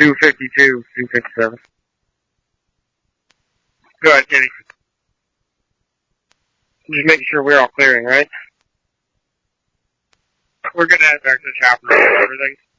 252, 257. Go ahead, Kitty. Just making sure we're all clearing, right? We're gonna head back to the chopper and everything.